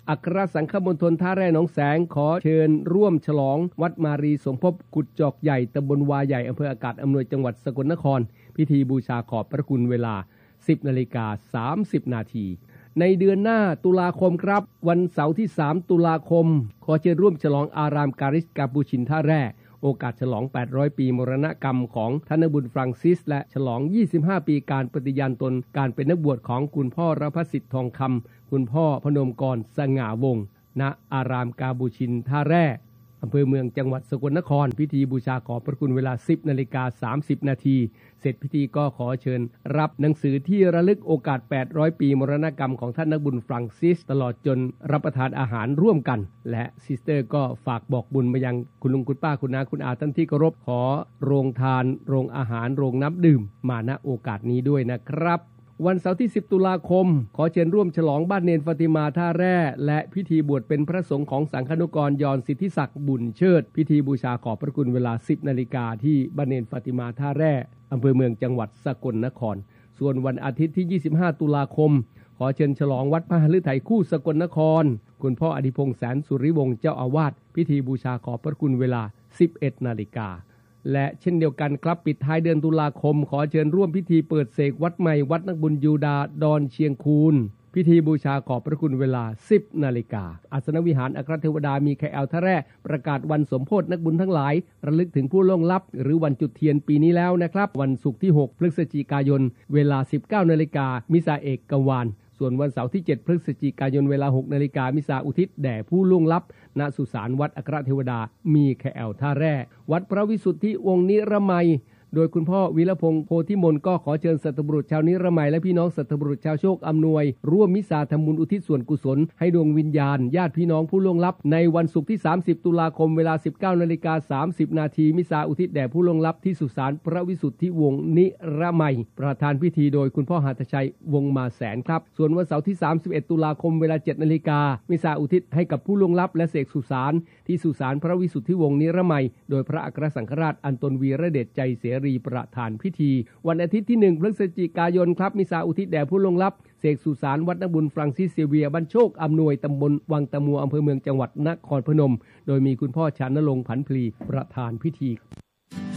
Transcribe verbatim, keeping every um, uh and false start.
อัครสังฆมณฑลท่าแร่หนองแสงขอเชิญร่วมฉลองวัดมารีสมภพกุดจอกใหญ่ตำบลวาใหญ่อำเภออากาศอำนวยจังหวัดสกลนครพิธีบูชาขอบพระคุณเวลา สิบนาฬิกาสามสิบนาทีในเดือนหน้าตุลาคมครับวันเสาร์ที่สามตุลาคมขอเชิญร่วมฉลองอารามการิสกาปูชินท่าแร่โอกาสฉลองแปดร้อยปีมรณกรรมของท่านบุญฟรังซิสและฉลองยี่สิบห้าปีการปฏิญาณตนการเป็นนักบวชของคุณพ่อรพสิทธิ์ทองคำคุณพ่อพนมกรสง่าวงศ์ณอารามกาบูชินท่าแร่อำเภอเมืองจังหวัดสกลนครพิธีบูชาขอบพระคุณเวลา สิบนาฬิกาสามสิบนาทีเสร็จพิธีก็ขอเชิญรับหนังสือที่ระลึกโอกาสแปดร้อยปีมรณกรรมของท่านนักบุญฟรังซิสตลอดจนรับประทานอาหารร่วมกันและซิสเตอร์ก็ฝากบอกบุญมายังคุณลุงคุณป้าคุณน้าคุณอาท่านที่เคารพขอโรงทานโรงอาหารโรงน้ำดื่มมาณโอกาสนี้ด้วยนะครับวันเสาร์ที่สิบตุลาคมขอเชิญร่วมฉลองบ้านเนนฟาติมาท่าแร่และพิธีบวชเป็นพระสงฆ์ของสังฆนุกรยอนสิทธิศักดิ์บุญเชิดพิธีบูชาขอบพระคุณเวลา สิบนาฬิกาที่บ้านเนนฟาติมาท่าแร่อำเภอเมืองจังหวัดสกลนครส่วนวันอาทิตย์ที่ยี่สิบห้าตุลาคมขอเชิญฉลองวัดพระฤทัยคู่สกลนครคุณพ่ออดิพงษ์แสนสุริวงศ์เจ้าอาวาสพิธีบูชาขอบพระคุณเวลา สิบเอ็ดนาฬิกาและเช่นเดียวกันครับปิดท้ายเดือนตุลาคมขอเชิญร่วมพิธีเปิดเสกวัดใหม่วัดนักบุญยูดาดอนเชียงคูนพิธีบูชาขอบพระคุณเวลา สิบนาฬิกาอาสนวิหารอัครเทวดามีแคแอลท่าแร่ประกาศวันสมโภชนักบุญทั้งหลายระลึกถึงผู้ล่วงลับหรือวันจุดเทียนปีนี้แล้วนะครับวันศุกร์ที่หกพฤศจิกายนเวลา สิบเก้านาฬิกามิสาเอกกวาลส่วนวันเสาร์ที่เจ็ดพฤศจิกายนเวลา หกนาฬิกามิสาอุทิศแด่ผู้ล่วงลับณสุสานวัดอัครเทวดามีแคแอลท่าแร่วัดพระวิสุทธิวงศ์นิรมัยโดยคุณพ่อวีรพงษ์โพธิมนก็ขอเชิญสัตบุรุษชาวนิรมัยและพี่น้องสัตบุรุษชาวโชคอำนวยร่วมมิสาทำบุญอุทิศส่วนกุศลให้ดวงวิญญาณญาติพี่น้องผู้ล่วงลับในวันศุกร์ที่สามสิบตุลาคมเวลา สิบเก้านาฬิกาสามสิบนาทีมิสาอุทิศแด่ผู้ล่วงลับที่สุสานพระวิสุทธิวงศ์นิรมัยประธานพิธีโดยคุณพ่อหัตถชัยวงศ์มาแสนครับส่วนวันเสาร์ที่สามสิบเอ็ดตุลาคมเวลา เจ็ดนาฬิกามิสาอุทิศให้กับผู้ล่วงลับและเสกสุสานที่สุสานพระวิสุทธิวงศ์นิรมัยโดยพระอัครสังฆราชอันตนวีระเดชใจเสรีประธานพิธีวันอาทิตย์ที่หนึ่งพฤศจิกายนครับมิสาอุทิศแด่ผู้ล่วงลับเสกสุสานวัดนักบุญฟรังซิสเซเวียบ้านโชคอำนวยตำบลวังตะมัวอำเภอเมืองจังหวัดนครพนมโดยมีคุณพ่อชานรงค์ผันพลีประธานพิธี